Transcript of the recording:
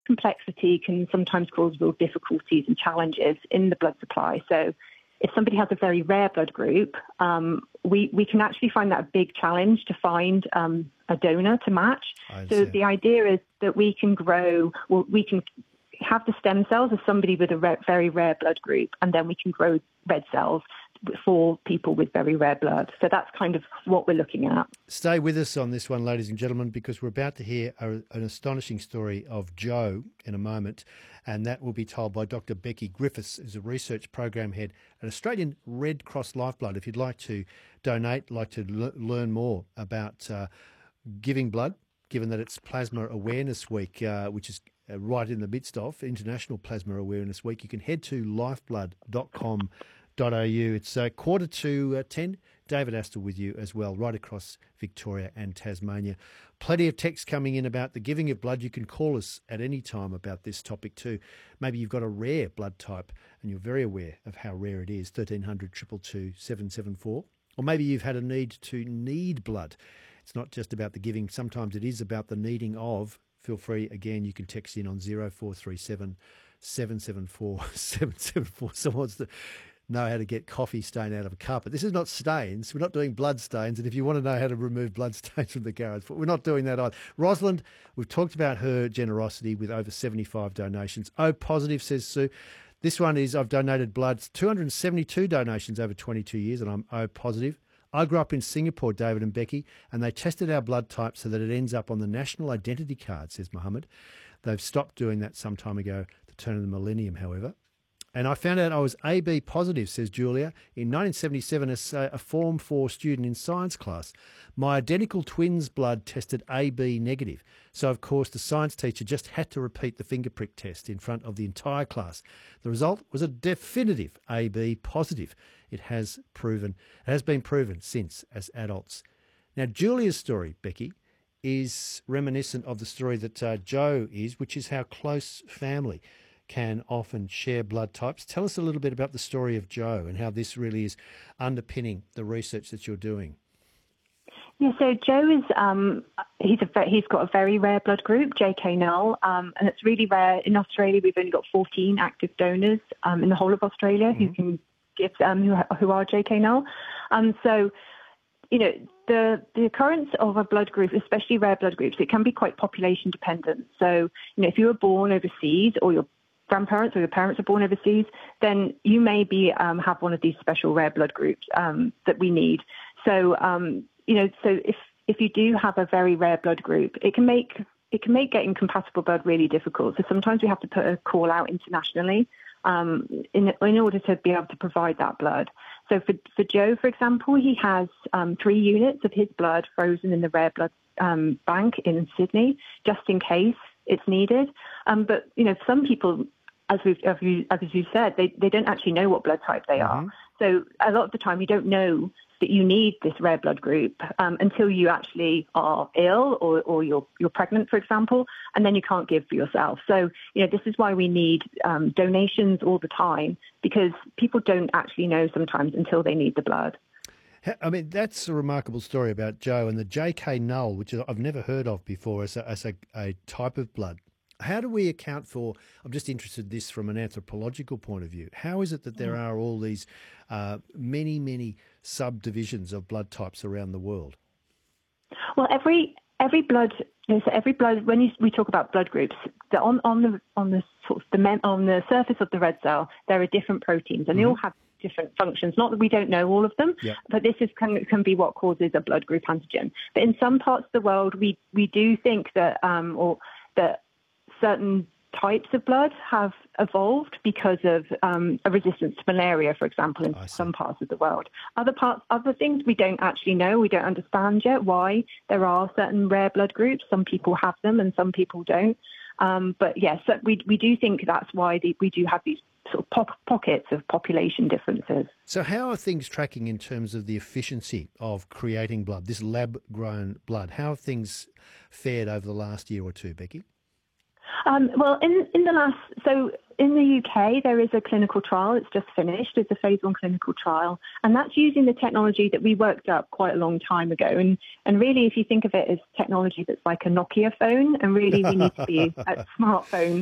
complexity can sometimes cause real difficulties and challenges in the blood supply. So if somebody has a very rare blood group, we can actually find that a big challenge to find a donor to match. So the idea is that we can have the stem cells of somebody with a very rare blood group, and then we can grow red cells for people with very rare blood. So that's kind of what we're looking at. Stay with us on this one, ladies and gentlemen, because we're about to hear an astonishing story of Joe in a moment, and that will be told by Dr. Becky Griffiths, who's a research program head at Australian Red Cross Lifeblood. If you'd like to donate, like to learn more about giving blood, given that it's Plasma Awareness Week, which is right in the midst of International Plasma Awareness Week, you can head to lifeblood.com.au. It's 9:45. David Astor with you as well, right across Victoria and Tasmania. Plenty of texts coming in about the giving of blood. You can call us at any time about this topic too. Maybe you've got a rare blood type and you're very aware of how rare it is, 1300 222 774. Or maybe you've had a need blood. It's not just about the giving. Sometimes it is about the needing of. Feel free, again, you can text in on 0437 774 774. Someone wants to know how to get coffee stain out of a cup. But this is not stains. We're not doing blood stains. And if you want to know how to remove blood stains from the garage, we're not doing that either. Rosalind, we've talked about her generosity with over 75 donations. O positive, says Sue. This one is, I've donated blood, 272 donations over 22 years, and I'm O positive. I grew up in Singapore, David and Becky, and they tested our blood type so that it ends up on the national identity card, says Mohammed. They've stopped doing that some time ago, the turn of the millennium, however. And I found out I was AB positive, says Julia, in 1977 as a Form 4 student in science class. My identical twins' blood tested AB negative. So, of course, the science teacher just had to repeat the finger prick test in front of the entire class. The result was a definitive AB positive. It has been proven since as adults. Now, Julia's story, Becky, is reminiscent of the story that Joe is, which is how close family can often share blood types. Tell us a little bit about the story of Joe and how this really is underpinning the research that you're doing. Yeah, so Joe is he's got a very rare blood group, JK null, and it's really rare. In Australia, we've only got 14 active donors in the whole of Australia who can give who are JK null. So, you know, the occurrence of a blood group, especially rare blood groups, it can be quite population dependent. So, you know, if you were born overseas or your grandparents or your parents are born overseas, then you may have one of these special rare blood groups that we need. So, you know, so if you do have a very rare blood group, it can make getting compatible blood really difficult. So sometimes we have to put a call out internationally in order to be able to provide that blood. So for Joe, for example, he has 3 units of his blood frozen in the rare blood bank in Sydney, just in case it's needed. But, you know, some people, as you said, they don't actually know what blood type they are. So a lot of the time you don't know that you need this rare blood group until you actually are ill or you're pregnant, for example, and then you can't give for yourself. So, you know, this is why we need donations all the time, because people don't actually know sometimes until they need the blood. I mean, that's a remarkable story about Joe and the JK null, which I've never heard of before as a type of blood. How do we account for, I'm just interested in this from an anthropological point of view, how is it that there are all these many subdivisions of blood types around the world? Well, every blood, when we talk about blood groups, on the surface of the red cell, there are different proteins, and they all have different functions. Not that we don't know all of them, but this can be what causes a blood group antigen. But in some parts of the world, we do think that that certain types of blood have evolved because of a resistance to malaria, for example, in some parts of the world. Other things we don't actually know. We don't understand yet why there are certain rare blood groups. Some people have them and some people don't. But yes, we do think that's why we do have these sort of pockets of population differences. So how are things tracking in terms of the efficiency of creating blood, this lab-grown blood? How have things fared over the last year or two, Becky? Well, in the UK, there is a clinical trial. It's just finished. It's a phase 1 clinical trial. And that's using the technology that we worked up quite a long time ago. And really, if you think of it as technology that's like a Nokia phone, and really we need to be at smartphones.